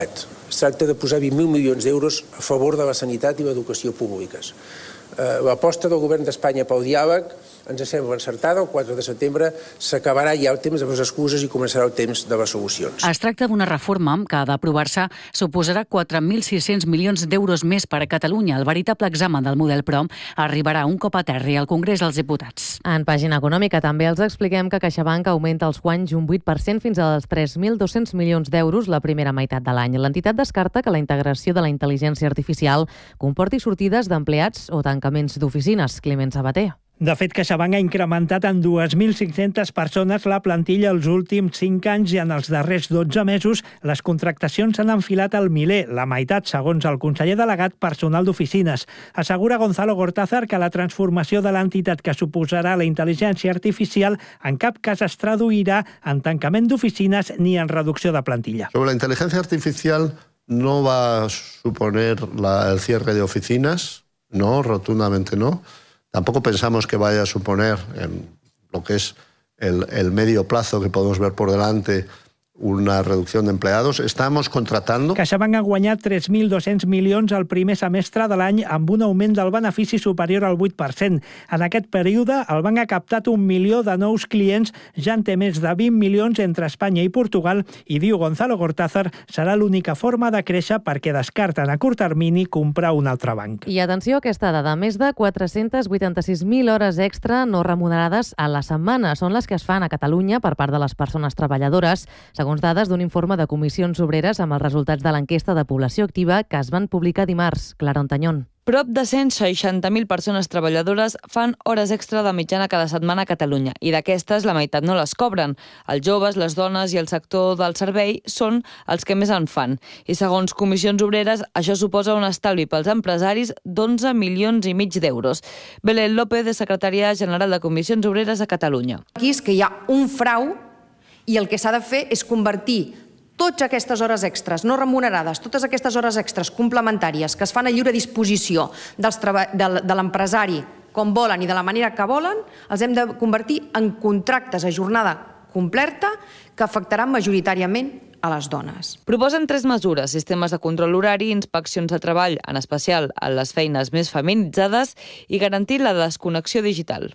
Es tracta de posar 20.000 milions d'euros a favor de la sanitat i l'educació públiques. L'aposta del govern d'Espanya pel diàleg ens sembla encertada. El 4 de setembre s'acabarà ja el temps de les excuses i començarà el temps de les solucions. Es tracta d'una reforma que ha d'aprovar-se suposarà 4.600 milions d'euros més per a Catalunya. El veritable examen del model PROM arribarà un cop aterri al Congrés dels Diputats. En pàgina econòmica també els expliquem que CaixaBank augmenta els guanys un 8% fins als 3.200 milions d'euros la primera meitat de l'any. L'entitat descarta que la integració de la intel·ligència artificial comporti sortides d'empleats o tancaments d'oficines. Climent Sabater. De fet, CaixaBank ha incrementat en 2.500 persones la plantilla els últims 5 anys i en els darrers 12 mesos les contractacions s'han enfilat al miler, la meitat, segons el conseller delegat personal d'oficines. Assegura Gonzalo Gortázar que la transformació de l'entitat que suposarà la intel·ligència artificial en cap cas es traduirà en tancament d'oficines ni en reducció de plantilla. Sobre la inteligencia artificial no va a suponer el cierre de oficinas, no, rotundamente no. Tampoco pensamos que vaya a suponer, en lo que es el medio plazo que podemos ver por delante, una reducción de empleados. Estamos contratando. CaixaBank ha guanyat 3.200 milions al primer semestre de l'any amb un augment del benefici superior al 8%. En aquest període, el banc ha captat 1 milió de nous clients, ja en té més de 20 milions entre Espanya i Portugal i, diu Gonzalo Gortázar, serà l'única forma de créixer perquè descarten a curt termini comprar un altre banc. I atenció a aquesta dada, més de 486.000 hores extra no remunerades a la setmana són les que es fan a Catalunya per part de les persones treballadores, segons dades d'un informe de Comissions Obreres amb els resultats de l'enquesta de població activa que es van publicar dimarts. Clara Ontañón. Prop de 160.000 persones treballadores fan hores extra de mitjana cada setmana a Catalunya i d'aquestes la meitat no les cobren. Els joves, les dones i el sector del servei són els que més en fan. I segons Comissions Obreres, això suposa un estalvi pels empresaris d'11,5 milions d'euros. Belén López, de secretària general de Comissions Obreres a Catalunya. Aquí és que hi ha un frau i el que s'ha de fer és convertir totes aquestes hores extres no remunerades, totes aquestes hores extres complementàries que es fan a lliure disposició de l'empresari com volen i de la manera que volen, els hem de convertir en contractes a jornada completa que afectaran majoritàriament a les dones. Proposen 3 mesures: sistemes de control horari, inspeccions de treball, en especial a les feines més feminitzades, i garantir la desconnexió digital.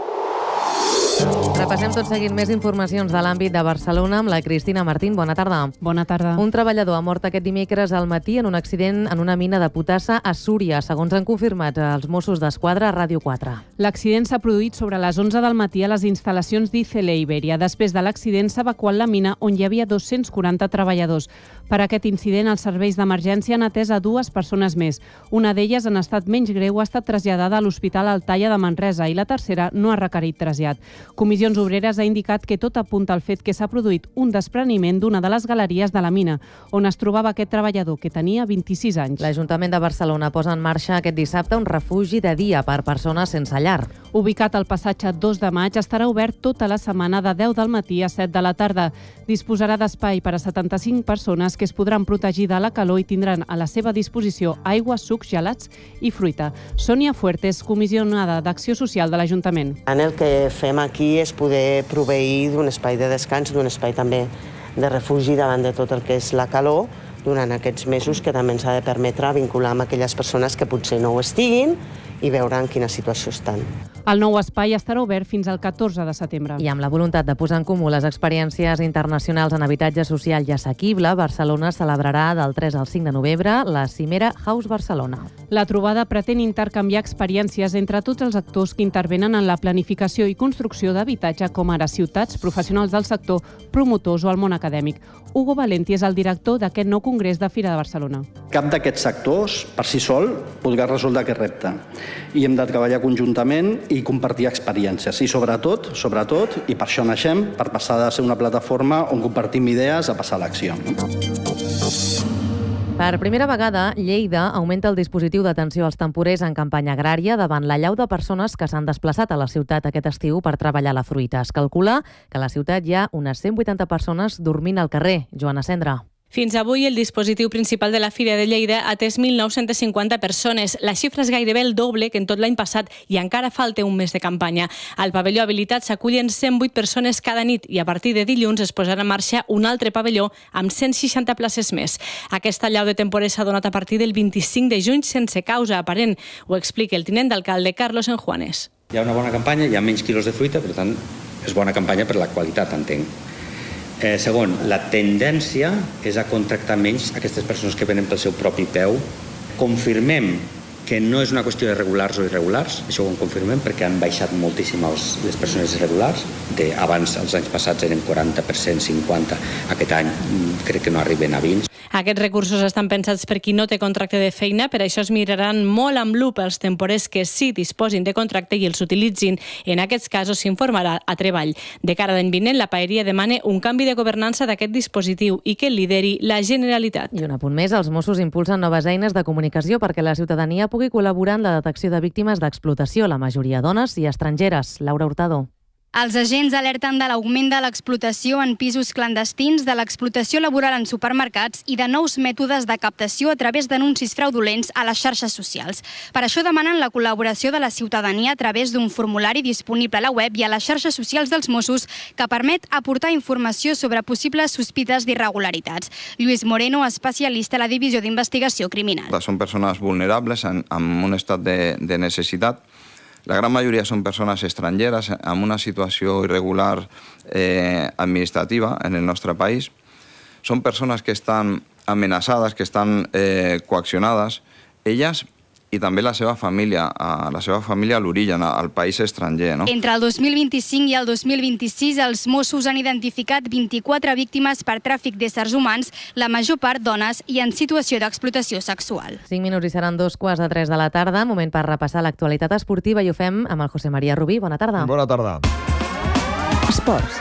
Repassem tot seguint més informacions de l'àmbit de Barcelona amb la Cristina Martín. Bona tarda. Bona tarda. Un treballador ha mort aquest dimecres al matí en un accident en una mina de potassa a Súria, segons han confirmat els Mossos d'Esquadra a Ràdio 4. L'accident s'ha produït sobre les 11 del matí a les instal·lacions d'ICL Iberia. Després de l'accident s'ha evacuat la mina on hi havia 240 treballadors. Per aquest incident, els serveis d'emergència han atès a 2 persones més. Una d'elles, en estat menys greu, ha estat traslladada a l'Hospital Altaia de Manresa i la tercera no ha requerit trasllat. Comissions Obreres ha indicat que tot apunta al fet que s'ha produït un despreniment d'una de les galeries de la mina, on es trobava aquest treballador, que tenia 26 anys. L'Ajuntament de Barcelona posa en marxa aquest dissabte un refugi de dia per persones sense llar. Ubicat al passatge 2 de maig, estarà obert tota la setmana de 10 del matí a 7 de la tarda. Disposarà d'espai per a 75 persones que es podran protegir de la calor i tindran a la seva disposició aigua, sucs, gelats i fruita. Sònia Fuertes, comissionada d'Acció Social de l'Ajuntament. El que fem aquí és poder proveir d'un espai de descans, d'un espai també de refugi davant de tot el que és la calor durant aquests mesos, que també ens ha de permetre vincular amb aquelles persones que potser no ho estiguin i veure en quina situació estan. El nou espai estarà obert fins al 14 de setembre. I amb la voluntat de posar en comú les experiències internacionals en habitatge social i assequible, Barcelona celebrarà del 3 al 5 de novembre la cimera House Barcelona. La trobada pretén intercanviar experiències entre tots els actors que intervenen en la planificació i construcció d'habitatge, com ara ciutats, professionals del sector, promotors o el món acadèmic. Hugo Valenti és el director d'aquest nou Congrés de Fira de Barcelona. Cap d'aquests sectors, per si sol, podrà resoldre aquest repte. I hem de treballar conjuntament i compartir experiències. I sobretot, i per això naixem, per passar de ser una plataforma on compartim idees a passar a l'acció. Per primera vegada, Lleida augmenta el dispositiu d'atenció als temporers en campanya agrària davant l'allau de persones que s'han desplaçat a la ciutat aquest estiu per treballar la fruita. Es calcula que a la ciutat hi ha unes 180 persones dormint al carrer. Joana Cendra. Fins avui, el dispositiu principal de la Fira de Lleida ha atès 1.950 persones. La xifra és gairebé el doble que en tot l'any passat i encara falta un mes de campanya. Al pavelló habilitat s'acullen 108 persones cada nit i a partir de dilluns es posarà en marxa un altre pavelló amb 160 places més. Aquesta allau de temporers s'ha donat a partir del 25 de juny sense causa aparent. Ho explica el tinent d'alcalde Carlos Enjuanes. Hi ha una bona campanya, hi ha menys quilos de fruita, per tant, és bona campanya per la qualitat, entenc. Segon, la tendència és a contractar menys aquestes persones que venen pel seu propi peu. Confirmem que no és una qüestió de regulars o irregulars, això ho confirmem perquè han baixat moltíssim les persones irregulars. Abans, els anys passats, eren 40%, 50%. Aquest any crec que no arriben a 20%. Aquests recursos estan pensats per qui no té contracte de feina, per això es miraran molt amb lupa els temporers que sí disposin de contracte i els utilitzin. En aquests casos s'informarà a Treball. De cara a l'any vinent, la Paeria demana un canvi de governança d'aquest dispositiu i que el lideri la Generalitat. I un apunt més, els Mossos impulsen noves eines de comunicació perquè la ciutadania pugui col·laborar en la detecció de víctimes d'explotació, la majoria dones i estrangeres. Laura Hurtado. Els agents alerten de l'augment de l'explotació en pisos clandestins, de l'explotació laboral en supermercats i de nous mètodes de captació a través d'anuncis fraudulents a les xarxes socials. Per això demanen la col·laboració de la ciutadania a través d'un formulari disponible a la web i a les xarxes socials dels Mossos que permet aportar informació sobre possibles sospites d'irregularitats. Lluís Moreno, especialista a la Divisió d'Investigació Criminal. Són persones vulnerables amb un estat de necessitat. La gran majoria són persones estrangeres amb una situació irregular administrativa en el nostre país. Són persones que estan amenaçades, que estan coaccionades, elles i també la seva família a l'origen, al país estranger. No? Entre el 2025 i el 2026, els Mossos han identificat 24 víctimes per tràfic d'éssers humans, la major part dones i en situació d'explotació sexual. 5 minuts i seran 2:15 de la tarda, moment per repassar l'actualitat esportiva i ho fem amb el José María Rubí. Bona tarda. Bona tarda. Esports.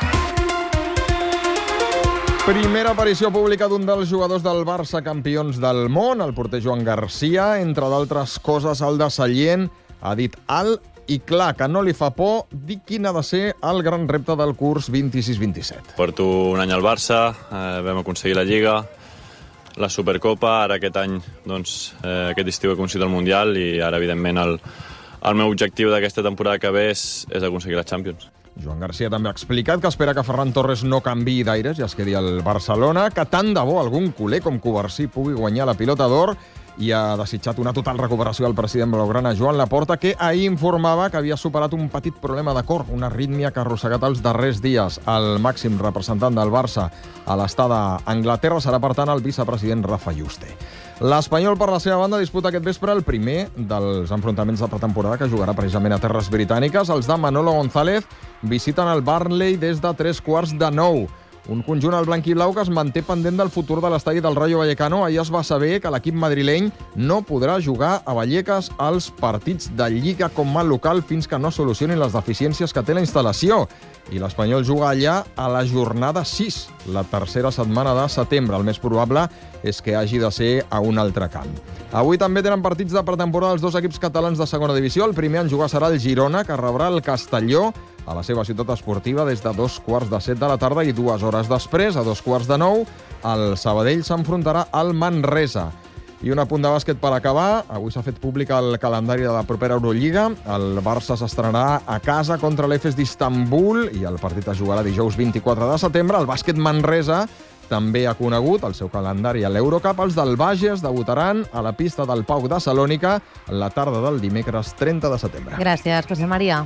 Primera aparició pública d'un dels jugadors del Barça campions del món, el porter Joan Garcia. Entre d'altres coses, el de Sallent ha dit alt i clar que no li fa por dir quin ha de ser el gran repte del curs 26-27. Porto un any al Barça, vam aconseguir la Lliga, la Supercopa, ara aquest any, aquest estiu he aconseguit el Mundial i ara, evidentment, el meu objectiu d'aquesta temporada que ve és aconseguir la Champions. Joan Garcia també ha explicat que espera que Ferran Torres no canviï d'aires i es quedi al Barcelona, que tant de bo algun culer com Covarsí pugui guanyar la Pilota d'Or, i ha desitjat una total recuperació al president blaugrana Joan Laporta, que ahir informava que havia superat un petit problema de cor, una arrítmia que ha arrossegat els darrers dies. El màxim representant del Barça a l'estada a Anglaterra serà, per tant, el vicepresident Rafa Yuste. L'Espanyol, per la seva banda, disputa aquest vespre el primer dels enfrontaments de pretemporada que jugarà precisament a terres britàniques. Els de Manolo González visiten el Burnley des de 8:45. Un conjunt al blanc i blau que es manté pendent del futur de l'estadi del Rayo Vallecano. Ahir es va saber que l'equip madrileny no podrà jugar a Vallecas als partits de Lliga com a local fins que no solucionin les deficiències que té la instal·lació. I l'Espanyol juga allà a la jornada 6, la tercera setmana de setembre. El més probable és que hagi de ser a un altre camp. Avui també tenen partits de pretemporada els dos equips catalans de segona divisió. El primer en jugar serà el Girona, que rebrà el Castelló a la seva ciutat esportiva des de 7:15 de la tarda, i 2 hores després, a 8:45, el Sabadell s'enfrontarà al Manresa. I un apunt de bàsquet per acabar. Avui s'ha fet públic el calendari de la propera Eurolliga. El Barça s'estrenarà a casa contra l'Efes d'Istanbul i el partit es jugarà dijous 24 de setembre. El bàsquet Manresa també ha conegut el seu calendari a l'Eurocup. Els del Bages debutaran a la pista del Pau de Salònica la tarda del dimecres 30 de setembre. Gràcies, José María.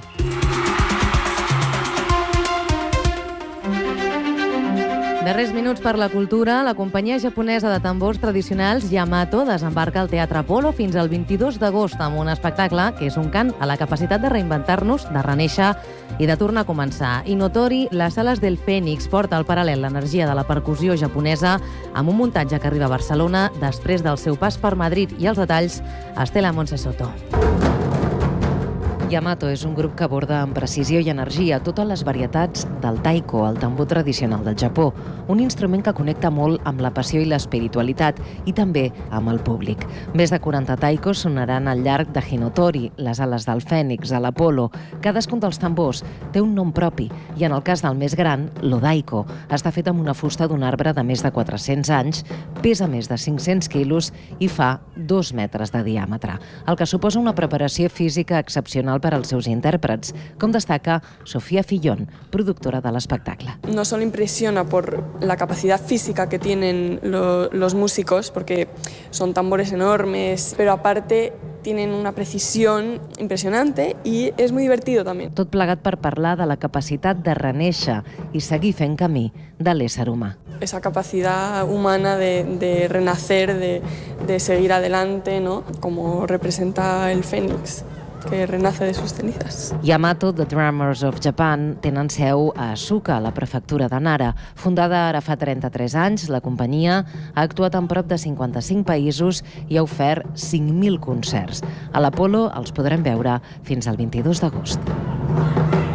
Darrers minuts per la cultura. La companyia japonesa de tambors tradicionals Yamato desembarca al Teatre Apolo fins al 22 d'agost amb un espectacle que és un cant a la capacitat de reinventar-nos, de renéixer i de tornar a començar. I Notori, les sales del Fènix, porta al paral·lel l'energia de la percussió japonesa amb un muntatge que arriba a Barcelona després del seu pas per Madrid. I els detalls, Estela Montse Soto. Yamato és un grup que aborda amb precisió i energia totes les varietats del taiko, el tambor tradicional del Japó, un instrument que connecta molt amb la passió i l'espiritualitat i també amb el públic. Més de 40 taikos sonaran al llarg de Hinotori, les ales del Fènix, a l'Apolo. Cadascun dels tambors té un nom propi i en el cas del més gran, l'Odaiko, està fet amb una fusta d'un arbre de més de 400 anys, pesa més de 500 quilos i fa 2 metres de diàmetre, el que suposa una preparació física excepcional per als seus intèrprets, com destaca Sofía Fillón, productora de l'espectacle. No solo impresiona por la capacidad física que tienen los músicos, porque son tambores enormes, pero aparte tienen una precisión impresionante y es muy divertido también. Tot plegat per parlar de la capacitat de renéixer i seguir fent camí de l'ésser humà. Esa capacidad humana de renacer, de seguir adelante, ¿no? Como representa el Fénix, que renace de sus cenizas. Yamato, The Drummers of Japan, tenen seu a Asuka, a la prefectura de Nara. Fundada ara fa 33 anys, la companyia ha actuat en prop de 55 països i ha ofert 5.000 concerts. A l'Apolo els podrem veure fins al 22 d'agost.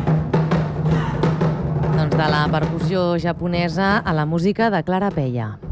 Doncs de la percussió japonesa a la música de Clara Peya.